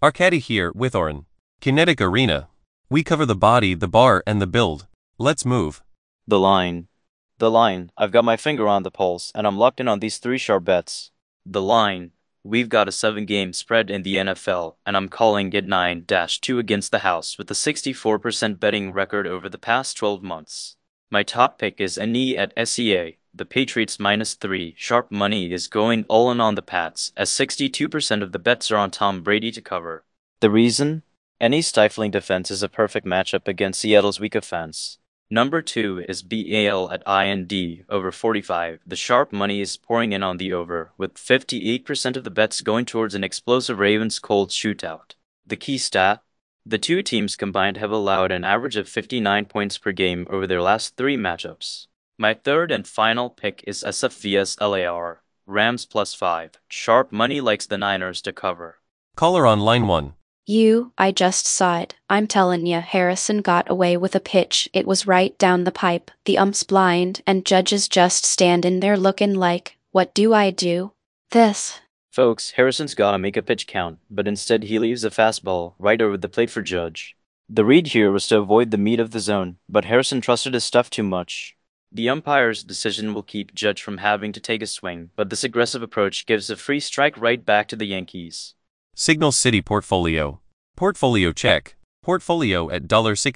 Arcady here with Oren. Kinetic Arena. We cover the body, the bar, and the build. Let's move. The line. The line. I've got my finger on the pulse, and I'm locked in on these 3 sharp bets. The line. We've got a 7-game spread in the NFL, and I'm calling it 9-2 against the house with a 64% betting record over the past 12 months. My top pick is NE at SEA. The Patriots -3 sharp money is going all in on the Pats, as 62% of the bets are on Tom Brady to cover. The reason? Any stifling defense is a perfect matchup against Seattle's weak offense. Number 2 is BAL at IND, over 45. The sharp money is pouring in on the over, with 58% of the bets going towards an explosive Ravens-Colts shootout. The key stat? The two teams combined have allowed an average of 59 points per game over their last 3 matchups. My third and final pick is SF vs LAR. Rams +5. Sharp money likes the Niners to cover. Caller on line 1. I just saw it. I'm tellin' ya, Harrison got away with a pitch. It was right down the pipe. The ump's blind, and judges just standin' there lookin' like, what do I do? This. Folks, Harrison's gotta make a pitch count, but instead he leaves a fastball right over the plate for Judge. The read here was to avoid the meat of the zone, but Harrison trusted his stuff too much. The umpire's decision will keep Judge from having to take a swing, but this aggressive approach gives a free strike right back to the Yankees. Signal City Portfolio. Portfolio check. Portfolio at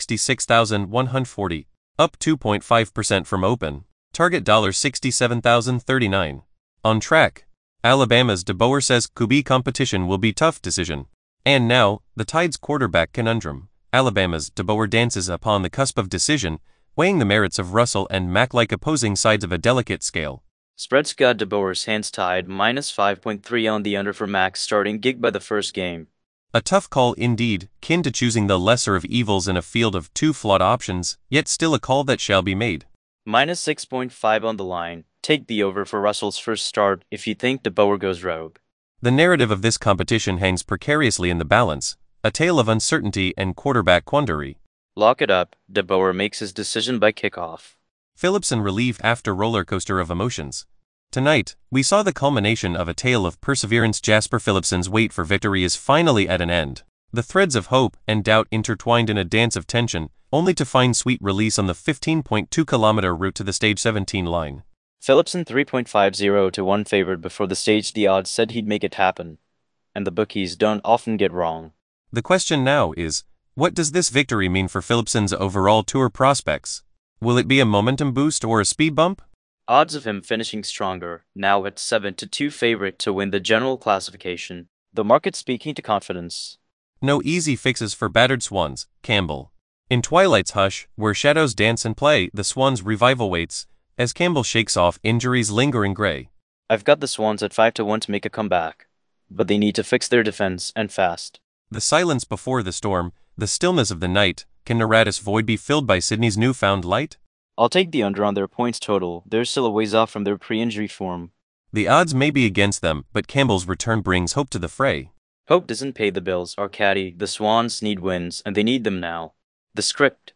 $66,140. Up 2.5% from open. Target $67,039. On track. Alabama's DeBoer says QB competition will be tough decision. And now, the Tide's quarterback conundrum. Alabama's DeBoer dances upon the cusp of decision, weighing the merits of Russell and Mack like opposing sides of a delicate scale. Spread's got DeBoer's hands tied, -5.3 on the under for Mack's starting gig by the first game. A tough call indeed, kin to choosing the lesser of evils in a field of 2 flawed options, yet still a call that shall be made. -6.5 on the line. Take the over for Russell's first start if you think DeBoer goes rogue. The narrative of this competition hangs precariously in the balance, a tale of uncertainty and quarterback quandary. Lock it up. DeBoer makes his decision by kickoff. Phillipson relief after roller coaster of emotions. Tonight, we saw the culmination of a tale of perseverance. Jasper Phillipson's wait for victory is finally at an end. The threads of hope and doubt intertwined in a dance of tension, only to find sweet release on the 15.2-kilometer route to the stage 17 line. Phillipson 3.50 to 1 favored before the stage. The odds said he'd make it happen. And the bookies don't often get wrong. The question now is, what does this victory mean for Phillipson's overall tour prospects? Will it be a momentum boost or a speed bump? Odds of him finishing stronger, now at 7-2 favorite to win the general classification. The market speaking to confidence. No easy fixes for battered Swans, Campbell. In Twilight's hush, where shadows dance and play, the Swans' revival waits, as Campbell shakes off injuries lingering gray. I've got the Swans at 5-1 to make a comeback. But they need to fix their defense, and fast. The silence before the storm, the stillness of the night, can Naratis void be filled by Sydney's newfound light? I'll take the under on their points total. They're still a ways off from their pre-injury form. The odds may be against them, but Campbell's return brings hope to the fray. Hope doesn't pay the bills, Arcady. The Swans need wins, and they need them now. The script.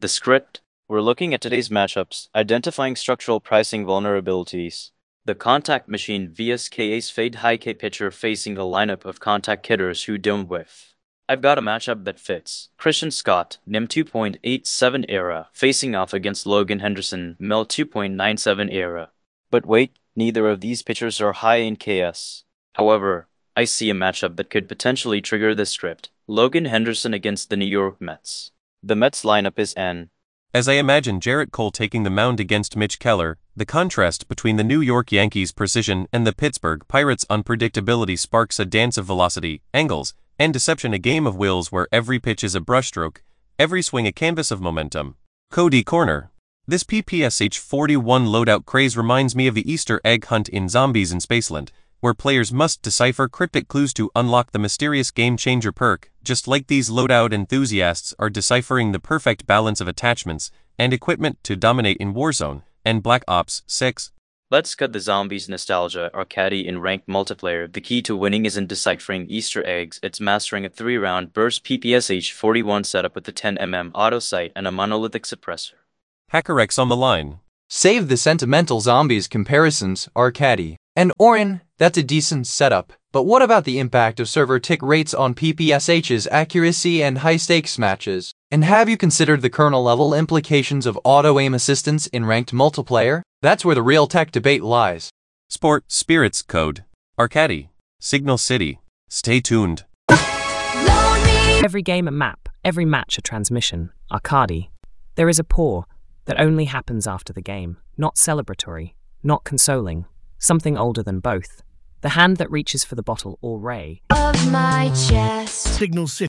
We're looking at today's matchups, identifying structural pricing vulnerabilities. The contact machine vs KA's fade high K pitcher facing a lineup of contact hitters who don't whiff. I've got a matchup that fits. Christian Scott, NIM 2.87 era, facing off against Logan Henderson, MEL 2.97 era. But wait, neither of these pitchers are high in KS. However, I see a matchup that could potentially trigger this script. Logan Henderson against the New York Mets. The Mets lineup is N. As I imagine Jarrett Cole taking the mound against Mitch Keller, the contrast between the New York Yankees' precision and the Pittsburgh Pirates' unpredictability sparks a dance of velocity, angles, and deception, a game of wills where every pitch is a brushstroke, every swing a canvas of momentum. Cody Corner. This PPSH 41 loadout craze reminds me of the Easter egg hunt in Zombies in Spaceland, where players must decipher cryptic clues to unlock the mysterious game-changer perk, just like these loadout enthusiasts are deciphering the perfect balance of attachments and equipment to dominate in Warzone and Black Ops 6. Let's cut the Zombies nostalgia, Arcady in ranked multiplayer. The key to winning isn't deciphering Easter eggs, it's mastering a 3-round burst PPSH 41 setup with a 10mm auto sight and a monolithic suppressor. HackerX on the line. Save the sentimental Zombies comparisons, Arcady and Oren. That's a decent setup, but what about the impact of server tick rates on PPSH's accuracy and high-stakes matches? And have you considered the kernel-level implications of auto-aim assistance in ranked multiplayer? That's where the real tech debate lies. Sport, Spirits Code, Arcady, Signal City. Stay tuned. Every game a map, every match a transmission. Arcady. There is a pour that only happens after the game. Not celebratory, not consoling. Something older than both. The hand that reaches for the bottle or ray. Of my chest. Signal City.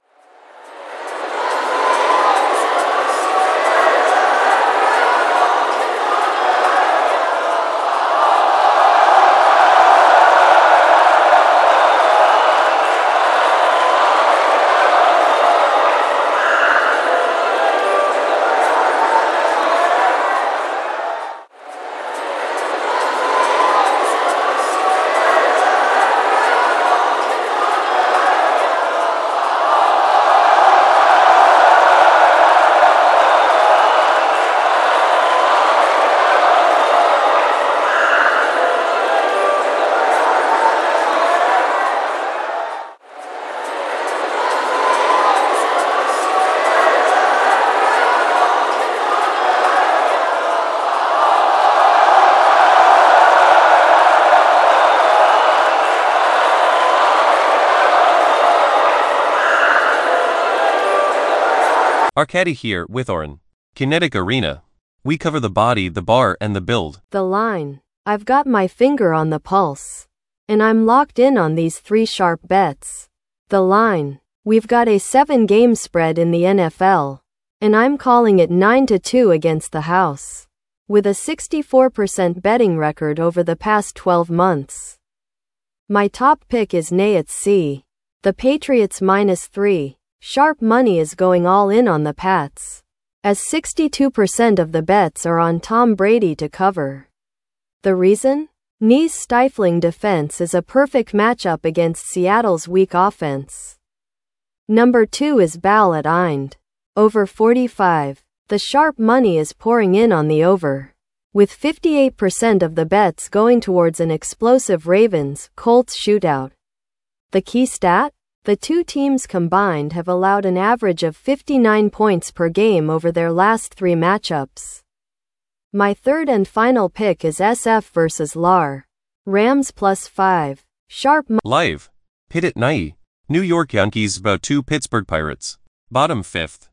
Arcady here with Oren. Kinetic Arena. We cover the body, the bar, and the build. The line. I've got my finger on the pulse. And I'm locked in on these 3 sharp bets. The line. We've got a 7-game spread in the NFL. And I'm calling it 9-2 against the house. With a 64% betting record over the past 12 months. My top pick is Nayets C. The Patriots -3. Sharp money is going all in on the Pats, as 62% of the bets are on Tom Brady to cover. The reason? Knee's stifling defense is a perfect matchup against Seattle's weak offense. Number 2 is Ball at Eind. Over 45. The sharp money is pouring in on the over, with 58% of the bets going towards an explosive Ravens-Colts shootout. The key stat? The 2 teams combined have allowed an average of 59 points per game over their last 3 matchups. My third and final pick is SF versus LAR. Rams +5. Sharp Live. Pit at Nye. New York Yankees about 2 Pittsburgh Pirates. Bottom 5th.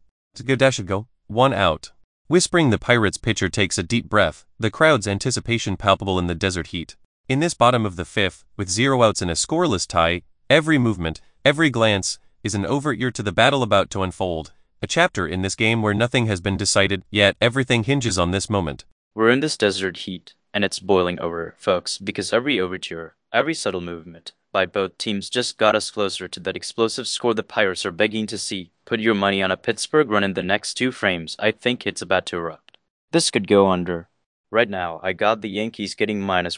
Go. 1 out. Whispering the Pirates pitcher takes a deep breath, the crowd's anticipation palpable in the desert heat. In this bottom of the 5th, with 0 outs and a scoreless tie, every movement, every glance, is an overture to the battle about to unfold, a chapter in this game where nothing has been decided, yet everything hinges on this moment. We're in this desert heat, and it's boiling over, folks, because every overture, every subtle movement by both teams just got us closer to that explosive score the Pirates are begging to see. Put your money on a Pittsburgh run in the next 2 frames. I think it's about to erupt. This could go under. Right now, I got the Yankees getting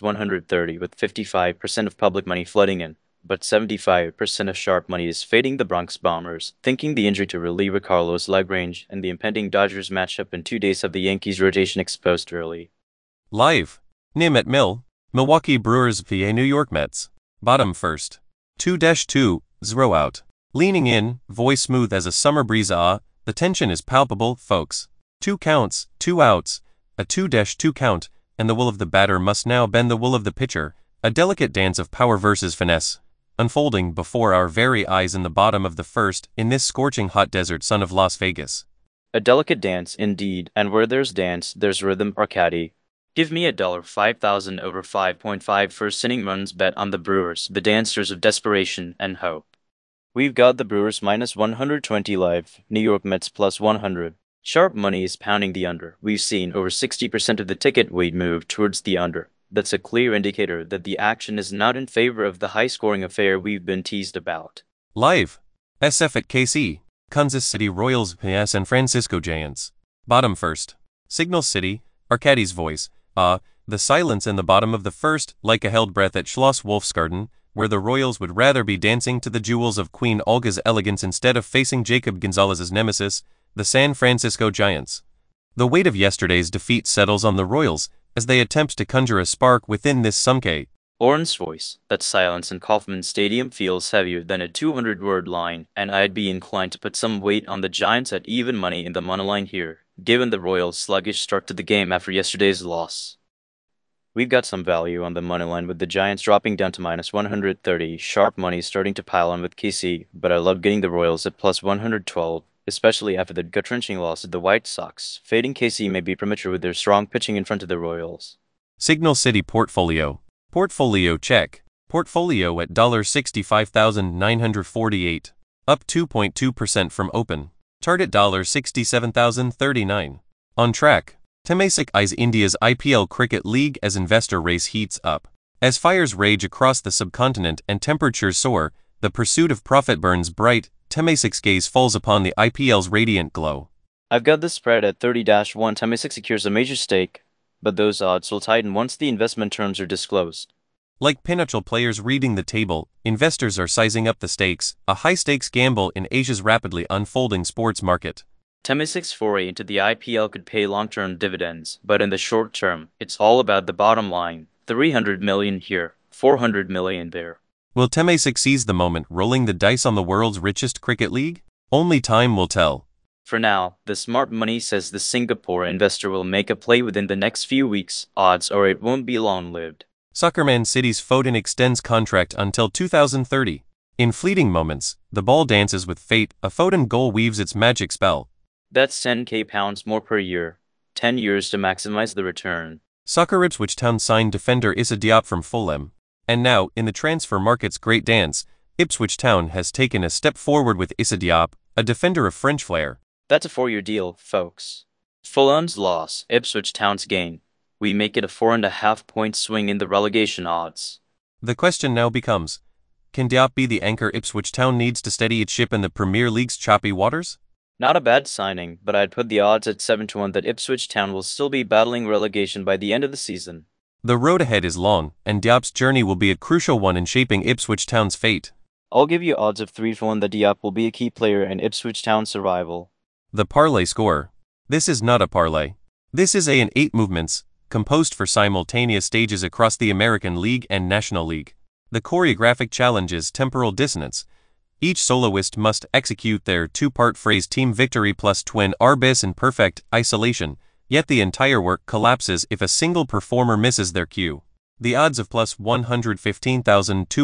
-130 with 55% of public money flooding in. But 75% of sharp money is fading the Bronx Bombers, thinking the injury to reliever Carlos Lagrange and the impending Dodgers matchup in 2 days of the Yankees' rotation exposed early. Live. Nim at Mill. Milwaukee Brewers vs New York Mets. Bottom 1st. 2-2, 0 out. Leaning in, voice smooth as a summer breeze. The tension is palpable, folks. 2 counts, 2 outs, a 2-2 count, and the will of the batter must now bend the will of the pitcher, a delicate dance of power versus finesse, unfolding before our very eyes in the bottom of the 1st in this scorching hot desert sun of Las Vegas. A delicate dance, indeed, and where there's dance, there's rhythm. Arcady. Give me $5,000 over 5.5 first inning runs bet on the Brewers, the dancers of desperation and hope. We've got the Brewers -120 live, New York Mets +100. Sharp money is pounding the under. We've seen over 60% of the ticket weight move towards the under. That's a clear indicator that the action is not in favor of the high-scoring affair we've been teased about. Live. SF at KC. Kansas City Royals vs San Francisco Giants. Bottom 1st. Signal City. Arcady's voice. The silence in the bottom of the 1st, like a held breath at Schloss Wolfsgarten, where the Royals would rather be dancing to the jewels of Queen Olga's elegance instead of facing Jacob Gonzalez's nemesis, the San Francisco Giants. The weight of yesterday's defeat settles on the Royals, as they attempt to conjure a spark within this Sumke, Oren's voice, that silence in Kauffman Stadium feels heavier than a 200-word line, and I'd be inclined to put some weight on the Giants at even money in the moneyline here, given the Royals' sluggish start to the game after yesterday's loss. We've got some value on the moneyline with the Giants dropping down to minus 130, sharp money starting to pile on with KC, but I love getting the Royals at plus 112, especially after the gut-wrenching loss to the White Sox. Fading KC may be premature with their strong pitching in front of the Royals. Signal City Portfolio. Portfolio check. Portfolio at $65,948. Up 2.2% from open. Target $67,039. On track. Temasek eyes India's IPL Cricket League as investor race heats up. As fires rage across the subcontinent and temperatures soar, the pursuit of profit burns bright. Temasek's gaze falls upon the IPL's radiant glow. I've got the spread at 30-1. Temasek secures a major stake, but those odds will tighten once the investment terms are disclosed. Like pinochle players reading the table, investors are sizing up the stakes, a high-stakes gamble in Asia's rapidly unfolding sports market. Temasek's foray into the IPL could pay long-term dividends, but in the short term, it's all about the bottom line. 300 million here, 400 million there. Will Temasek seize the moment, rolling the dice on the world's richest cricket league? Only time will tell. For now, the smart money says the Singapore investor will make a play within the next few weeks, odds are it won't be long-lived. Soccerman City's Foden extends contract until 2030. In fleeting moments, the ball dances with fate, a Foden goal weaves its magic spell. That's £10,000 more per year. 10 years to maximize the return. Soccer Ipswich Town signed defender Issa Diop from Fulham. And now, in the transfer market's great dance, Ipswich Town has taken a step forward with Issa Diop, a defender of French flair. That's a 4-year deal, folks. Fulham's loss, Ipswich Town's gain. We make it a 4.5-point swing in the relegation odds. The question now becomes, can Diop be the anchor Ipswich Town needs to steady its ship in the Premier League's choppy waters? Not a bad signing, but I'd put the odds at 7-1 that Ipswich Town will still be battling relegation by the end of the season. The road ahead is long, and Diop's journey will be a crucial one in shaping Ipswich Town's fate. I'll give you odds of 3-1 that Diop will be a key player in Ipswich Town's survival. The parlay score. This is not a parlay. This is in 8 movements, composed for simultaneous stages across the American League and National League. The choreographic challenge is temporal dissonance. Each soloist must execute their 2-part phrase team victory plus twin arbis in perfect isolation, yet the entire work collapses if a single performer misses their cue. The odds of plus 115,200